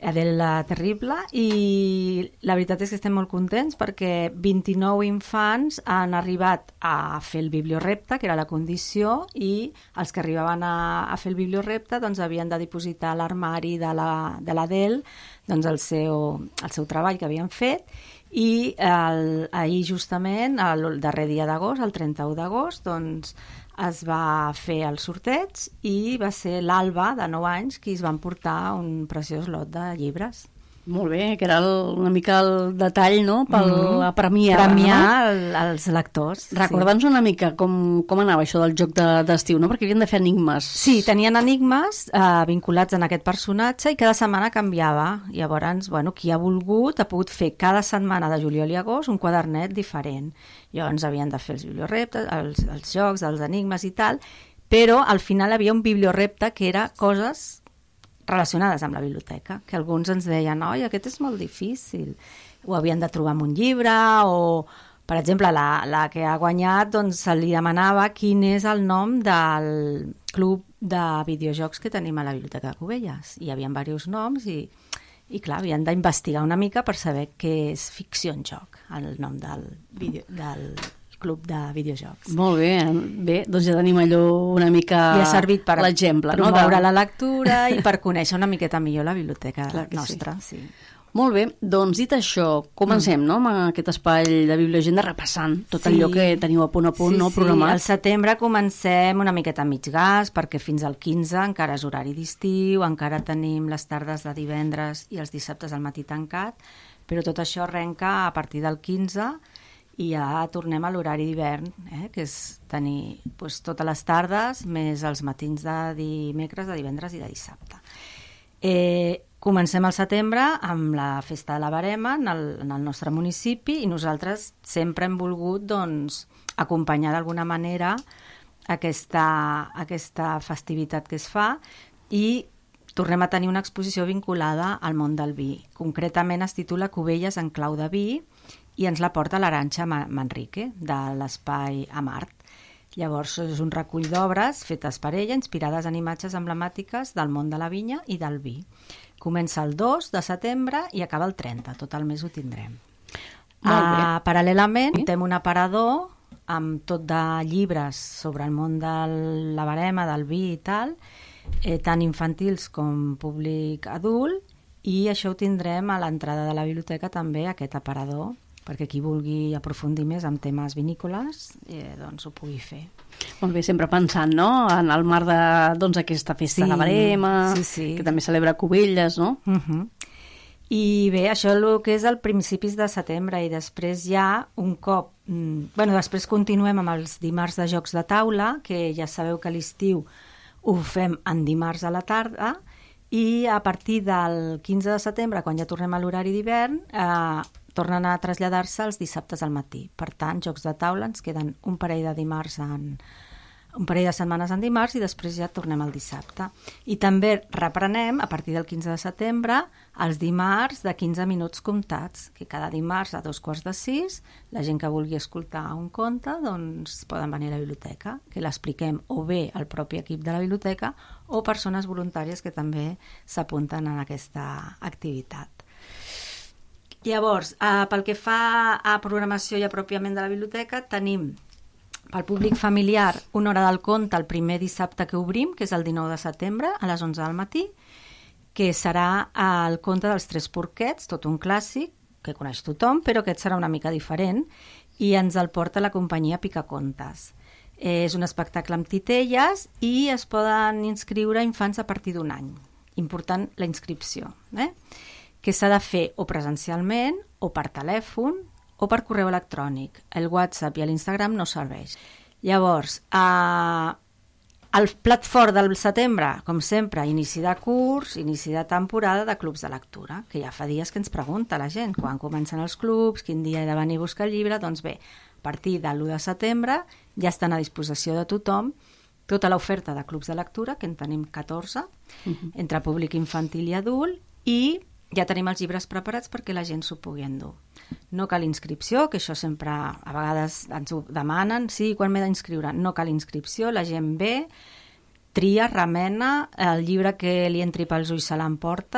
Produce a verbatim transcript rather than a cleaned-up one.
Adele la Terrible, i la veritat és que estem molt contents perquè vint-i-nou infants han arribat a fer el bibliorepte, que era la condició, i els que arribaven a, a fer el bibliorepte doncs, havien de dipositar a l'armari de l'Adele doncs, el, seu, el seu treball que havien fet, i el, ahir justament, el darrer dia d'agost, el trenta-u d'agost, doncs, es va fer el sorteig i va ser l'Alba, de nou anys, qui es van portar un preciós lot de llibres. Molt bé, que era el, una mica el detall, no?, per mm. premiar. Premiar no? el, els lectors. Recorda'ns sí. una mica com, com anava això del joc d'estiu, de, no?, perquè havien de fer enigmes. Sí, tenien enigmes eh, vinculats en aquest personatge i cada setmana canviava. Llavors, bueno, qui ha volgut ha pogut fer cada setmana de juliol i agost un quadernet diferent. Llavors havien de fer els biblioreptes, els, els jocs, els enigmes i tal, però al final hi havia un bibliorepte que era coses relacionades amb la biblioteca, que alguns ens deien, oi, aquest és molt difícil, ho havien de trobar en un llibre, o, per exemple, la, la que ha guanyat, doncs se li demanava quin és el nom del club de videojocs que tenim a la Biblioteca de Cubelles. Hi havia diversos noms i, i clar, havien d'investigar una mica per saber què és ficció en joc, el nom del, video, del club de videojocs. Molt bé, bé, doncs ja tenim allò una mica I ha servit per l'exemple, no? promoure de... la lectura i per conèixer una miqueta millor la biblioteca nostra. Sí. Sí. Molt bé, doncs dit això, comencem, mm. no?, amb aquest espai de Bibliogenda repassant tot sí. allò que teniu a punt a punt, sí, no, sí. programat. Al setembre comencem una miqueta a mig gas, perquè fins al quinze encara és horari d'estiu, encara tenim les tardes de divendres i els dissabtes al matí tancat, però tot això arrenca a partir del quinze i ja tornem a l'horari d'hivern, eh, que és tenir pues, totes les tardes més els matins de dimecres, de divendres i de dissabte. Eh, comencem al setembre amb la festa de la Verema en el, en el nostre municipi i nosaltres sempre hem volgut doncs, acompanyar d'alguna manera aquesta, aquesta festivitat que es fa i tornem a tenir una exposició vinculada al món del vi. Concretament es titula Cubelles en clau de vi i ens la porta l'Arantxa Manrique, de l'Espai Amart. Llavors, és un recull d'obres fetes per ella, inspirades en imatges emblemàtiques del món de la vinya i del vi. Comença el dos de setembre i acaba el trenta, tot el mes ho tindrem. Uh, paral·lelament, sí. Tenim un aparador amb tot de llibres sobre el món de la Verema, del vi i tal, eh, tant infantils com públic adult, i això ho tindrem a l'entrada de la biblioteca també, aquest aparador, perquè qui vulgui aprofundir més en temes vinícoles eh, doncs ho pugui fer. Molt bé, sempre pensant, no?, en el marc d'aquesta doncs, festa sí, de la Verema, sí, sí. que també celebra Cubelles, no? Uh-huh. I bé, això és el que és el principis de setembre i després ja un cop... Mm, bueno, després continuem amb els dimarts de jocs de taula, que ja sabeu que a l'estiu ho fem en dimarts a la tarda i a partir del quinze de setembre, quan ja tornem a l'horari d'hivern, eh, tornen a traslladar-se els dissabtes al matí. Per tant, jocs de taula ens queden un parell de dimarts en, un parell de setmanes en dimarts i després ja tornem al dissabte. I també reprenem, a partir del quinze de setembre, els dimarts de quinze minuts comptats, que cada dimarts a dos quarts de sis, la gent que vulgui escoltar un conte, doncs poden venir a la biblioteca, que l'expliquem o bé al propi equip de la biblioteca o persones voluntàries que també s'apunten en aquesta activitat. Llavors, eh, pel que fa a programació ja pròpiament de la biblioteca, tenim pel públic familiar una hora del conte el primer dissabte que obrim, que és el dinou de setembre, a les onze del matí, que serà el conte dels Tres Porquets, tot un clàssic que coneix tothom, però aquest serà una mica diferent, i ens el porta la companyia Picacontes. Eh, és un espectacle amb titelles i es poden inscriure infants a partir d'un any. Important la inscripció, eh? que s'ha de fer o presencialment, o per telèfon, o per correu electrònic. El WhatsApp i l'Instagram no serveix. Llavors, eh, el plat fort del setembre, com sempre, inici de curs, inici de temporada de clubs de lectura, que ja fa dies que ens pregunta la gent quan comencen els clubs, quin dia he de venir a buscar el llibre. Doncs bé, a partir de l'u de setembre ja estan a disposició de tothom tota l'oferta de clubs de lectura, que en tenim catorze, uh-huh. entre públic infantil i adult, i ja tenim els llibres preparats perquè la gent s'ho pugui endur. No cal inscripció, que això sempre a vegades ens ho demanen, sí, quan m'he d'inscriure? No cal inscripció, la gent ve, tria, remena, el llibre que li entri pels ulls se l'emporta,